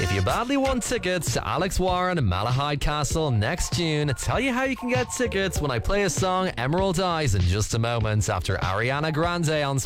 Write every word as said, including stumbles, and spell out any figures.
If you badly want tickets to Alex Warren and Malahide Castle next June, I'll tell you how you can get tickets when I play a song Emerald Eyes in just a moment after Ariana Grande on